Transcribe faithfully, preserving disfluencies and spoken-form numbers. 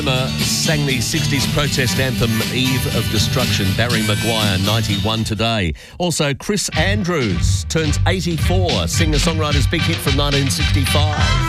Sang the sixties protest anthem Eve of Destruction. Barry Maguire, ninety-one today. Also, Chris Andrews turns eighty-four. Singer-songwriter's big hit from nineteen sixty-five.